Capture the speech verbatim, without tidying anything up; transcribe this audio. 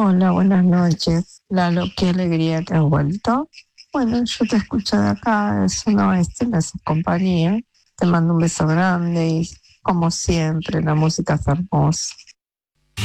Hola, buenas noches. Lalo, qué alegría que has vuelto. Bueno, yo te escucho de acá, es una oeste, me haces compañía. Te mando un beso grande y, como siempre, la música es hermosa.